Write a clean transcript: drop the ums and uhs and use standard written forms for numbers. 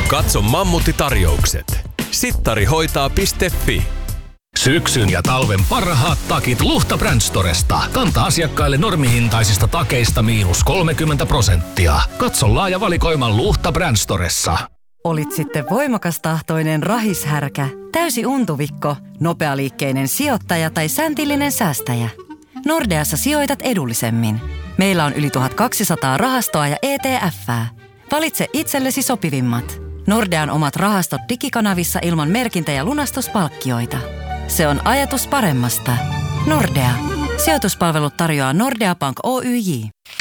Katso mammuttitarjoukset. Sittarihoitaa.fi. Syksyn ja talven parhaat takit Luhta Brand Storesta. Kanta-asiakkaille normihintaisista takeista -30%. Katso laaja valikoima Luhta Brand Storessa. Olit sitten voimakastahtoinen rahishärkä, täysi untuvikko, nopealiikkeinen sijoittaja tai säntillinen säästäjä. Nordeassa sijoitat edullisemmin. Meillä on yli 1200 rahastoa ja ETF:ää. Valitse itsellesi sopivimmat. Nordean omat rahastot digikanavissa ilman merkintä- ja lunastuspalkkioita. Se on ajatus paremmasta. Nordea. Sijoituspalvelut tarjoaa Nordea Bank Oyj.